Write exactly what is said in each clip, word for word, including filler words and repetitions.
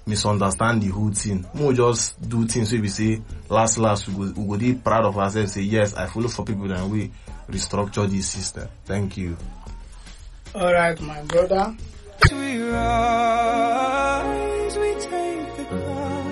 misunderstand the whole thing. More just do things so we say last last we go we go be proud of ourselves. Say yes, I follow for people and we restructure this system. Thank you. All right, my brother. We rise, we take the crown,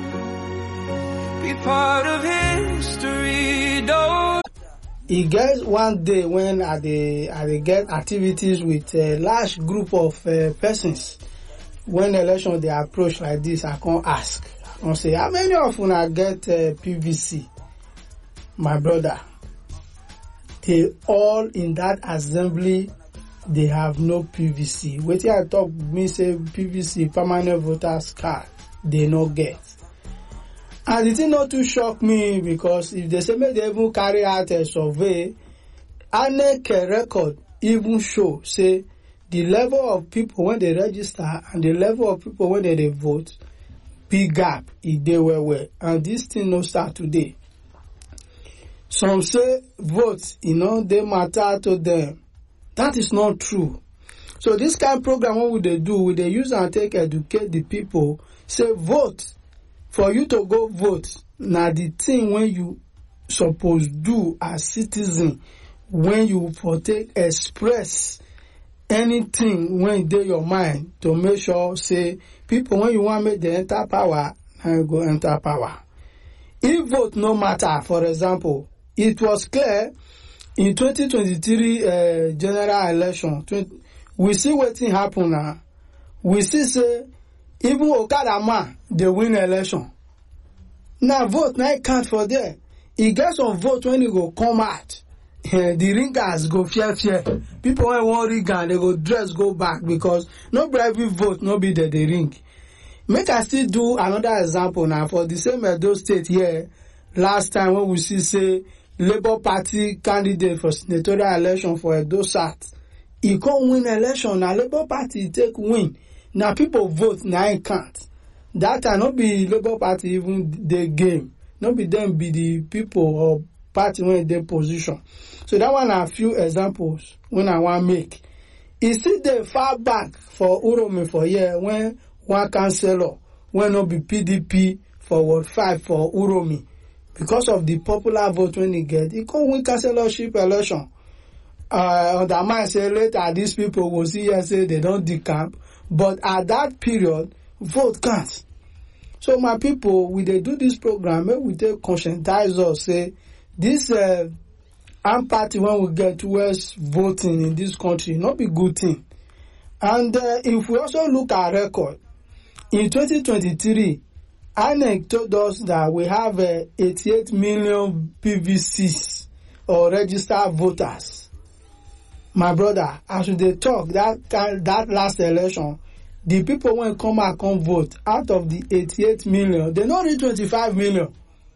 be part of history. Don't. E get one day when I dey I dey get activities with a large group of uh, persons. When election dey approach like this, I come ask, I come say, how many of una get uh, P V C? My brother, they all in that assembly, they have no P V C. Wetin I talk me say P V C, permanent voters card, they no get. And the thing not too shock me because if they say make they even carry out a survey, I N E C record even show say the level of people when they register and the level of people when they, they vote, big gap, e dey well well. And this thing no start today. Some say votes, you know, they matter to them. That is not true. So this kind of program, what would they do? Would they use and take educate the people? Say vote. For you to go vote, now the thing when you suppose do as citizen, when you for take express anything when dey your mind to make sure say people when you want make them enter power, now go enter power. If vote no matter, for example, it was clear in twenty twenty-three uh, general election, twenty, we see wetin happen now. We see say even Okada man they win election. Now vote now count for there. He get some vote when he go come out. The ringers go fear fear. People when want ring and they go dress go back because no every vote no be there they ring. Make I still do another example now for the same Edo State here. Last time when we see say Labour Party candidate for senatorial election for Edo South, he can't win election. Now Labour Party take win. Now people vote now it can't. That time not be Labour Party even the game. Not be them be the people or party when they position. So that one are a few examples when I want make. You see the far back for Uromi for year when one councillor when not be P D P for Ward five for Uromi. Because of the popular vote when he get, he can't win councillorship election. Uh, on the mind say later these people will see and say they don't decamp. But at that period, vote counts. So my people, we they do this program, maybe we take conscientize us, say, this uh, armed party when we get towards voting in this country, not be good thing. And uh, if we also look at record, in twenty twenty-three, I N E C told us that we have uh, eighty-eight million P V Cs or registered voters. My brother, as they talk, that that last election, the people when come and come vote, out of the eighty-eight million, they not reach twenty-five million.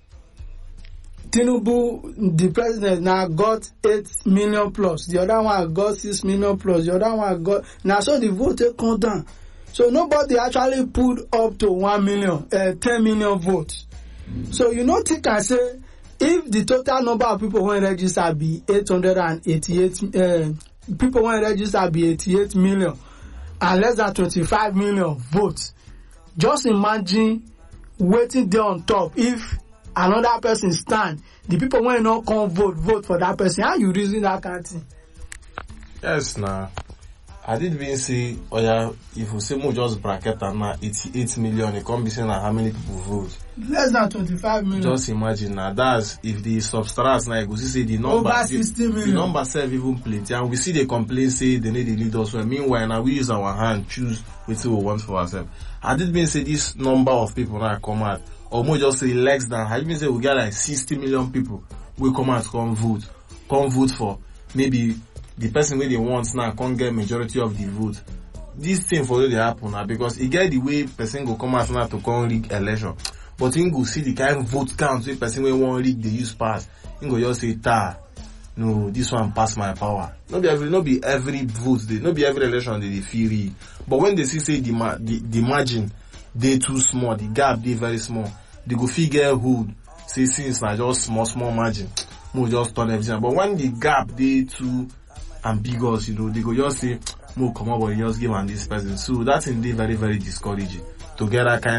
Tinubu, the president, now got eight million plus. The other one got six million plus. The other one got... Now, so the vote come down. So nobody actually put up to one million, uh, ten million votes. So you know, think I say, if the total number of people when register be eight hundred eighty-eight, uh, people when register be eighty-eight million, and less than twenty-five million votes, just imagine waiting there on top. If another person stand, the people when not come vote, vote for that person. How you reason that kind of thing? Yes, nah. I did mean say, oh yeah, if we say more just bracket and now eighty-eight million, it can't be saying how many people vote. Less than twenty-five million. Just imagine now. That's if the substrates now, you see the number, over sixty the, million. The number self even plenty, and we see they complain say they need the leaders. Well, meanwhile now we use our hand choose what we want for ourselves. I did mean say this number of people now come out, or more just say less than. I mean say we get like sixty million people we come out come vote, come vote for maybe. The person where they want now can't get majority of the vote. This thing for they happen now because it get the way person go come out now to come rig election. But you go see the kind of vote count where person where one rig they use pass. You go just say ta, no, this one pass my power. Not be every, not be every vote, they, not be every election they, they feel real. But when they see say the, the, the margin they too small, the gap they very small, they go figure who say since now just small small margin, more just turn everything. But when the gap they too ambiguous, you know, they go just say, more come up, but just give on this person. So that's indeed very, very discouraging to get that kind